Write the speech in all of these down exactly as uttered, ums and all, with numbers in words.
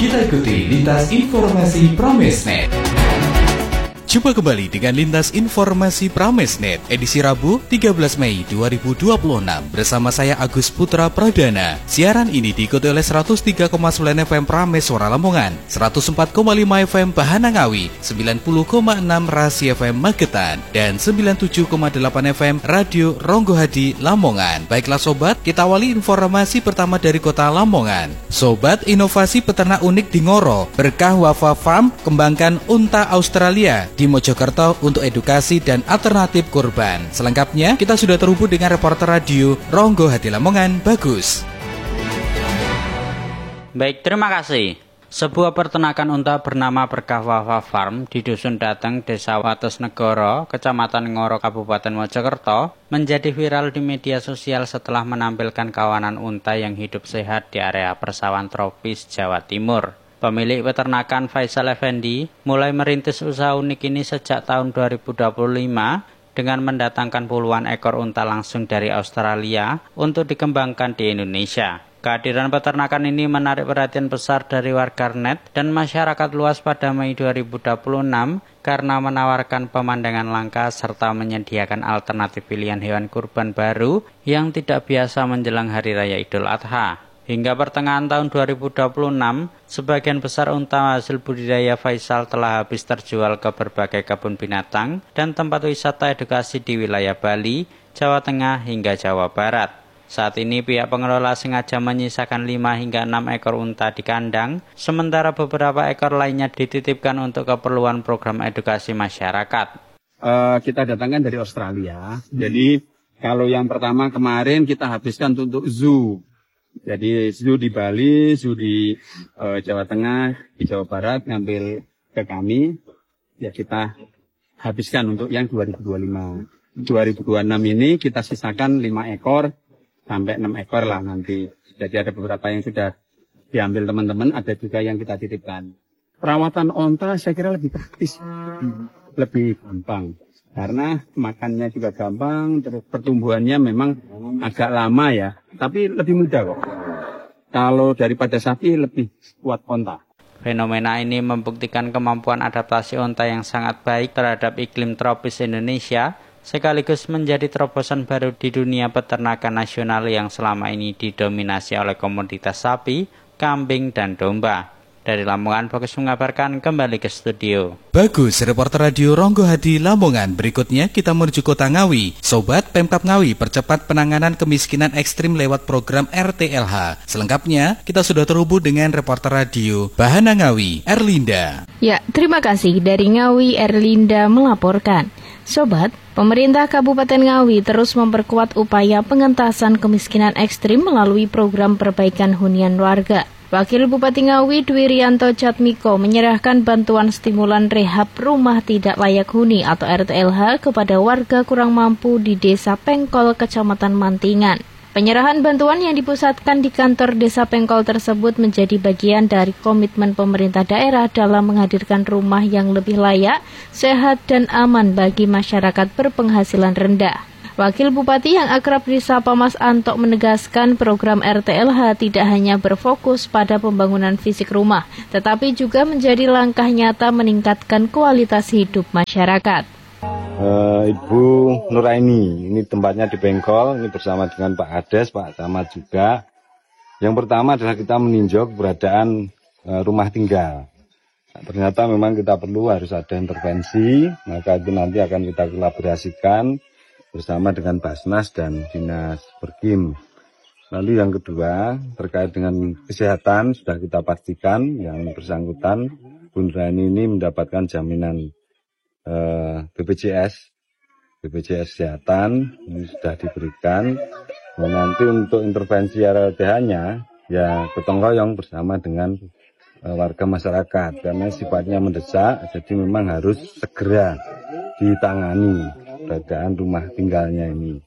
Kita ikuti lintas informasi Pramesnet. Jumpa kembali dengan Lintas Informasi Pramesnet edisi Rabu tiga belas Mei dua ribu dua puluh enam bersama saya Agus Putra Pradana. Siaran ini diikuti oleh seratus tiga koma sembilan F M Prames Suara Lamongan, seratus empat koma lima F M Bahana Ngawi, sembilan puluh koma enam Rasi F M Magetan, dan sembilan puluh tujuh koma delapan F M Radio Ronggo Hadi Lamongan. Baiklah sobat, kita awali informasi pertama dari kota Lamongan. Sobat, inovasi peternak unik di Ngoro, berkah Wafa Farm kembangkan unta Australia di Mojokerto untuk edukasi dan alternatif kurban. Selengkapnya kita sudah terhubung dengan reporter radio Ronggo Hadi Lamongan, Bagus. Baik, terima kasih. Sebuah peternakan unta bernama Berkah Wafa Farm di Dusun Dateng, Desa Watesnegoro, Kecamatan Ngoro, Kabupaten Mojokerto, menjadi viral di media sosial setelah menampilkan kawanan unta yang hidup sehat di area persawahan tropis Jawa Timur. Pemilik peternakan Faisal Effendi mulai merintis usaha unik ini sejak tahun dua ribu dua puluh lima dengan mendatangkan puluhan ekor unta langsung dari Australia untuk dikembangkan di Indonesia. Kehadiran peternakan ini menarik perhatian besar dari warganet dan masyarakat luas pada Mei dua ribu dua puluh enam karena menawarkan pemandangan langka serta menyediakan alternatif pilihan hewan kurban baru yang tidak biasa menjelang Hari Raya Idul Adha. Hingga pertengahan tahun dua ribu dua puluh enam, sebagian besar unta hasil budidaya Faisal telah habis terjual ke berbagai kebun binatang dan tempat wisata edukasi di wilayah Bali, Jawa Tengah hingga Jawa Barat. Saat ini pihak pengelola sengaja menyisakan lima hingga enam ekor unta di kandang, sementara beberapa ekor lainnya dititipkan untuk keperluan program edukasi masyarakat. Uh, kita datangkan dari Australia, jadi kalau yang pertama kemarin kita habiskan untuk zoo. Jadi zoo di Bali, zoo di uh, Jawa Tengah, di Jawa Barat ngambil ke kami, ya kita habiskan untuk yang dua ribu dua puluh lima. dua ribu dua puluh enam ini kita sisakan lima ekor sampai enam ekor lah nanti. Jadi ada beberapa yang sudah diambil teman-teman, ada juga yang kita titipkan. Perawatan onta saya kira lebih praktis, hmm. lebih gampang. Karena makannya juga gampang, terus pertumbuhannya memang agak lama ya, tapi lebih mudah kok. Kalau daripada sapi lebih kuat onta. Fenomena ini membuktikan kemampuan adaptasi onta yang sangat baik terhadap iklim tropis Indonesia, sekaligus menjadi terobosan baru di dunia peternakan nasional yang selama ini didominasi oleh komoditas sapi, kambing, dan domba. Dari Lamongan, Bagus mengabarkan, kembali ke studio. Bagus, reporter radio Ronggo Hadi Lamongan. Berikutnya kita menuju kota Ngawi. Sobat, Pemkab Ngawi percepat penanganan kemiskinan ekstrim lewat program R T L H. Selengkapnya kita sudah terhubung dengan reporter radio Bahana Ngawi, Erlinda. Ya, terima kasih. Dari Ngawi, Erlinda melaporkan. Sobat, pemerintah Kabupaten Ngawi terus memperkuat upaya pengentasan kemiskinan ekstrim melalui program perbaikan hunian warga. Wakil Bupati Ngawi Dwi Rianto Jatmiko menyerahkan bantuan stimulan rehab rumah tidak layak huni atau R T L H kepada warga kurang mampu di Desa Pengkol, Kecamatan Mantingan. Penyerahan bantuan yang dipusatkan di kantor Desa Pengkol tersebut menjadi bagian dari komitmen pemerintah daerah dalam menghadirkan rumah yang lebih layak, sehat, dan aman bagi masyarakat berpenghasilan rendah. Wakil Bupati yang akrab disapa Mas Antok menegaskan program R T L H tidak hanya berfokus pada pembangunan fisik rumah, tetapi juga menjadi langkah nyata meningkatkan kualitas hidup masyarakat. Uh, Ibu Nuraini, ini tempatnya di Bengkol, ini bersama dengan Pak Ades, Pak Camat juga. Yang pertama adalah kita meninjau keberadaan uh, rumah tinggal. Nah, ternyata memang kita perlu harus ada intervensi, maka itu nanti akan kita kolaborasikan bersama dengan Basnas dan Dinas Perkim. Lalu yang kedua, terkait dengan kesehatan, sudah kita pastikan yang bersangkutan, Bu Nuraini ini mendapatkan jaminan eh, B P J S, B P J S Kesehatan, ini sudah diberikan. Nah, nanti untuk intervensi R L T H-nya, ya gotong royong bersama dengan eh, warga masyarakat, karena sifatnya mendesak, jadi memang harus segera ditangani keberadaan rumah tinggalnya ini.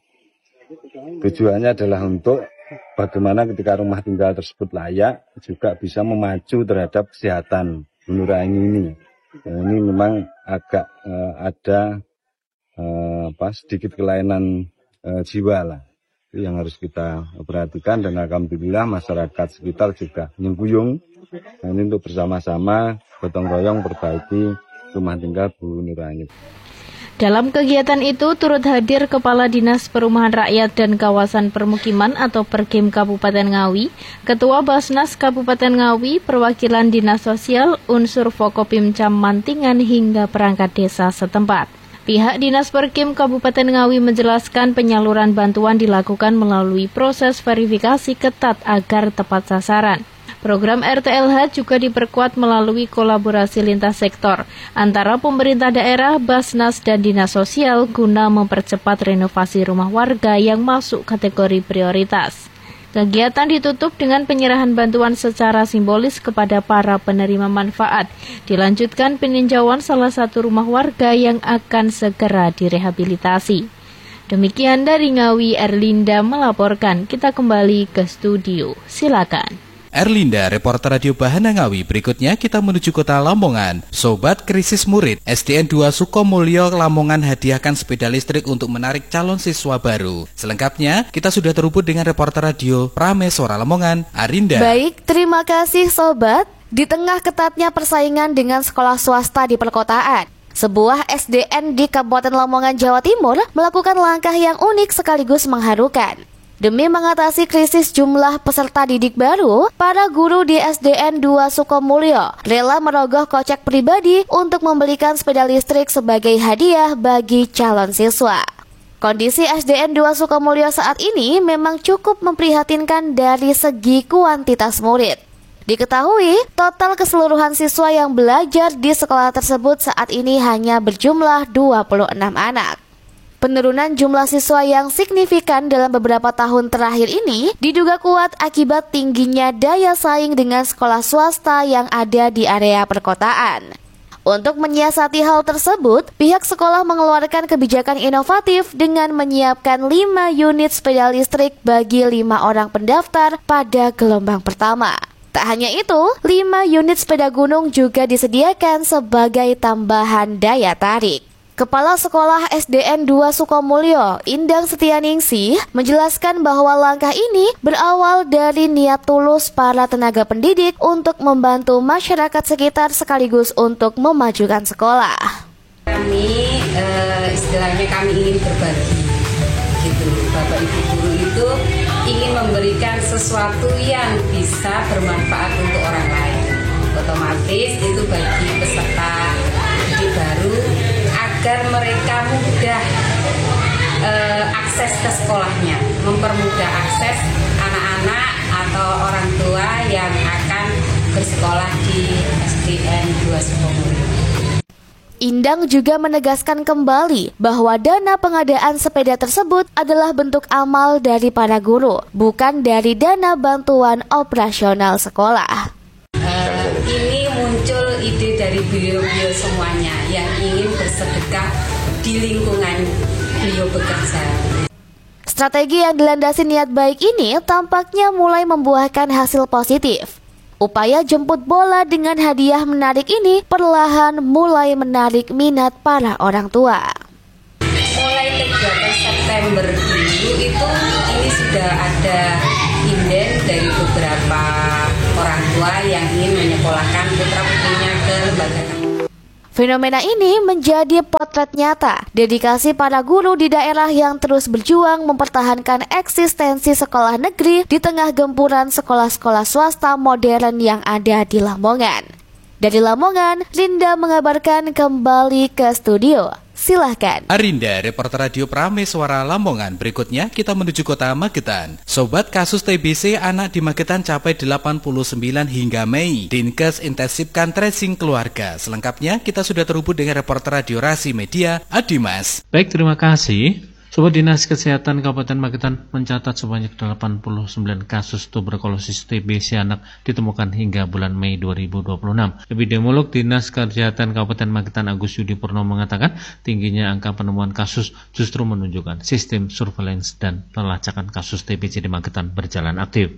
Tujuannya adalah untuk bagaimana ketika rumah tinggal tersebut layak juga bisa memacu terhadap kesehatan Bu Nuraini ini. Nah, ini memang agak uh, ada uh, apa sedikit kelainan uh, jiwa lah. Itu yang harus kita perhatikan, dan alhamdulillah masyarakat sekitar juga nyengkuyung. Nah, ini untuk bersama-sama gotong royong perbaiki rumah tinggal Bu Nuraini. Dalam kegiatan itu turut hadir Kepala Dinas Perumahan Rakyat dan Kawasan Permukiman atau Perkim Kabupaten Ngawi, Ketua Basnas Kabupaten Ngawi, perwakilan Dinas Sosial, unsur Fokopimcam Mantingan hingga perangkat desa setempat. Pihak Dinas Perkim Kabupaten Ngawi menjelaskan penyaluran bantuan dilakukan melalui proses verifikasi ketat agar tepat sasaran. Program R T L H juga diperkuat melalui kolaborasi lintas sektor antara pemerintah daerah, Basnas, dan Dinas Sosial guna mempercepat renovasi rumah warga yang masuk kategori prioritas. Kegiatan ditutup dengan penyerahan bantuan secara simbolis kepada para penerima manfaat. Dilanjutkan peninjauan salah satu rumah warga yang akan segera direhabilitasi. Demikian dari Ngawi, Erlinda melaporkan. Kita kembali ke studio. Silakan. Erlinda, reporter Radio Bahana Ngawi. Berikutnya kita menuju kota Lamongan. Sobat krisis murid, S D N dua Sukomulyo Lamongan hadiahkan sepeda listrik untuk menarik calon siswa baru. Selengkapnya, kita sudah terhubung dengan reporter Radio Prameswara Lamongan, Arinda. Baik, terima kasih Sobat. Di tengah ketatnya persaingan dengan sekolah swasta di perkotaan, sebuah S D N di Kabupaten Lamongan, Jawa Timur melakukan langkah yang unik sekaligus mengharukan. Demi mengatasi krisis jumlah peserta didik baru, para guru di S D N dua Sukomulyo rela merogoh kocek pribadi untuk membelikan sepeda listrik sebagai hadiah bagi calon siswa. Kondisi S D N dua Sukomulyo saat ini memang cukup memprihatinkan dari segi kuantitas murid. Diketahui, total keseluruhan siswa yang belajar di sekolah tersebut saat ini hanya berjumlah dua puluh enam anak. Penurunan jumlah siswa yang signifikan dalam beberapa tahun terakhir ini diduga kuat akibat tingginya daya saing dengan sekolah swasta yang ada di area perkotaan. Untuk menyiasati hal tersebut, pihak sekolah mengeluarkan kebijakan inovatif dengan menyiapkan lima unit sepeda listrik bagi lima orang pendaftar pada gelombang pertama. Tak hanya itu, lima unit sepeda gunung juga disediakan sebagai tambahan daya tarik. Kepala Sekolah S D N dua Sukomulyo, Indang Setianingsih, menjelaskan bahwa langkah ini berawal dari niat tulus para tenaga pendidik untuk membantu masyarakat sekitar sekaligus untuk memajukan sekolah. Kami eh, istilahnya kami ingin berbagi, gitu. Bapak Ibu guru itu ingin memberikan sesuatu yang bisa bermanfaat untuk orang lain. Otomatis itu bagi peserta didik baru, agar mereka mudah uh, akses ke sekolahnya, mempermudah akses anak-anak atau orang tua yang akan bersekolah di S D N dua Sukomulyo. Indang juga menegaskan kembali bahwa dana pengadaan sepeda tersebut adalah bentuk amal dari para guru, bukan dari dana bantuan operasional sekolah. Uh, ini muncul ide dari beliau-beliau semuanya yang ingin bersedekah di lingkungan beliau bekerja. Strategi yang dilandasi niat baik ini tampaknya mulai membuahkan hasil positif. Upaya jemput bola dengan hadiah menarik ini perlahan mulai menarik minat para orang tua. Mulai tiga belas September dulu itu ini sudah ada inden dari beberapa orang tua yang ingin menyekolahkan putra-putrinya ke lembaga. Fenomena ini menjadi potret nyata dedikasi para guru di daerah yang terus berjuang mempertahankan eksistensi sekolah negeri di tengah gempuran sekolah-sekolah swasta modern yang ada di Lamongan. Dari Lamongan, Linda mengabarkan kembali ke studio. Silahkan. Arinda, reporter Radio Prameswara Lamongan. Berikutnya kita menuju kota Magetan. Sobat, kasus T B C anak di Magetan capai delapan puluh sembilan hingga Mei. Dinkes intensifkan tracing keluarga. Selengkapnya kita sudah terhubung dengan reporter Radio Rasi Media, Adimas. Baik, terima kasih. Sobat, Dinas Kesehatan Kabupaten Magetan mencatat sebanyak delapan puluh sembilan kasus tuberkulosis T B C anak ditemukan hingga bulan Mei dua ribu dua puluh enam. Epidemiolog Dinas Kesehatan Kabupaten Magetan Agus Yudi Purnomo mengatakan tingginya angka penemuan kasus justru menunjukkan sistem surveillance dan pelacakan kasus T B C di Magetan berjalan aktif.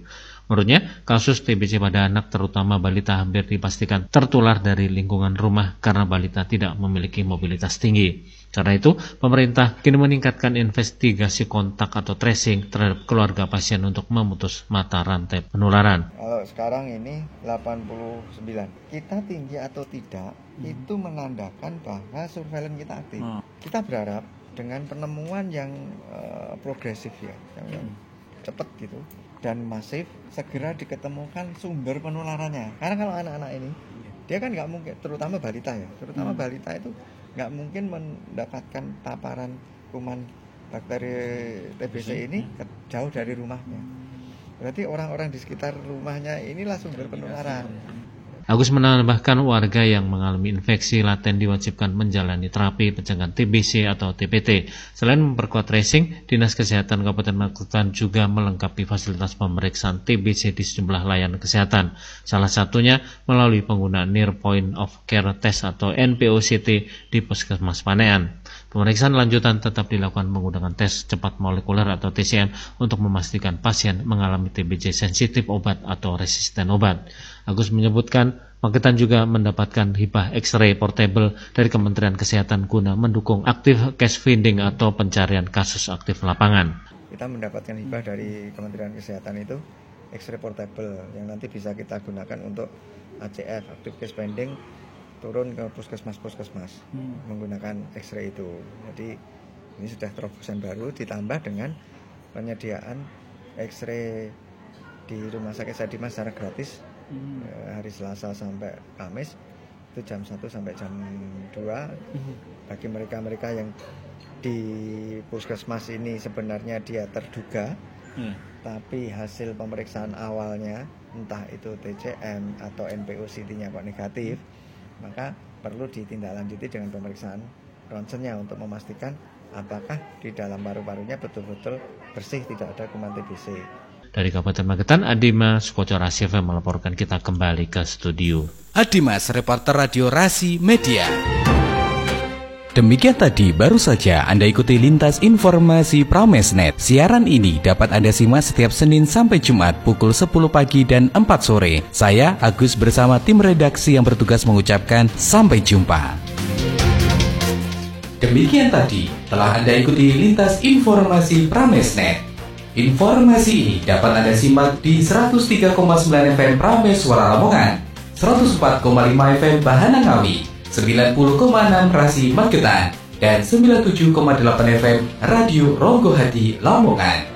Menurutnya, kasus T B C pada anak terutama balita hampir dipastikan tertular dari lingkungan rumah karena balita tidak memiliki mobilitas tinggi. Karena itu, pemerintah kini meningkatkan investigasi kontak atau tracing terhadap keluarga pasien untuk memutus mata rantai penularan. Kalau sekarang ini delapan puluh sembilan, kita tinggi atau tidak, hmm. itu menandakan bahwa surveillance kita aktif. Hmm. Kita berharap dengan penemuan yang uh, progresif ya, yang, yang cepat gitu, dan masif, segera diketemukan sumber penularannya. Karena kalau anak-anak ini, dia kan nggak mungkin, terutama balita ya, terutama hmm. balita itu nggak mungkin mendapatkan paparan kuman bakteri T B C ini jauh dari rumahnya. Berarti orang-orang di sekitar rumahnya inilah sumber penularan. Agus menambahkan warga yang mengalami infeksi laten diwajibkan menjalani terapi pencegahan T B C atau T B T. Selain memperkuat tracing, Dinas Kesehatan Kabupaten Magetan juga melengkapi fasilitas pemeriksaan T B C di sejumlah layanan kesehatan. Salah satunya melalui penggunaan Near Point of Care Test atau N P O C T di Puskesmas Panean. Pemeriksaan lanjutan tetap dilakukan menggunakan tes cepat molekuler atau T C M untuk memastikan pasien mengalami T B C sensitif obat atau resisten obat. Agus menyebutkan Magetan juga mendapatkan hibah X-ray portable dari Kementerian Kesehatan guna mendukung aktif case finding atau pencarian kasus aktif lapangan. Kita mendapatkan hibah dari Kementerian Kesehatan itu X-ray portable yang nanti bisa kita gunakan untuk A C F, active case finding, turun ke puskesmas-puskesmas hmm. menggunakan X-ray itu. Jadi ini sudah terobosan baru ditambah dengan penyediaan X-ray di Rumah Sakit Sadimas secara gratis hmm. hari Selasa sampai Kamis itu jam satu sampai jam dua hmm. bagi mereka-mereka yang di puskesmas ini sebenarnya dia terduga hmm. tapi hasil pemeriksaan awalnya entah itu T C M atau N P O C T-nya kok negatif, maka perlu ditindaklanjuti dengan pemeriksaan ronsennya untuk memastikan apakah di dalam paru-parunya betul-betul bersih, tidak ada kuman T B C. Dari Kabupaten Magetan, Adimas Koco Rasi F M melaporkan. Kita kembali ke studio. Adimas, reporter Radio Rasi Media. Demikian tadi baru saja Anda ikuti Lintas Informasi Pramesnet. Siaran ini dapat Anda simak setiap Senin sampai Jumat pukul sepuluh pagi dan empat sore. Saya Agus bersama tim redaksi yang bertugas mengucapkan sampai jumpa. Demikian tadi telah Anda ikuti Lintas Informasi Pramesnet. Informasi ini dapat Anda simak di seratus tiga koma sembilan F M Prames Suara Lamongan, seratus empat koma lima F M Bahana Ngawi, sembilan puluh koma enam Rasi Magetan, dan sembilan puluh tujuh koma delapan F M Radio Ronggo Hadi Lamongan.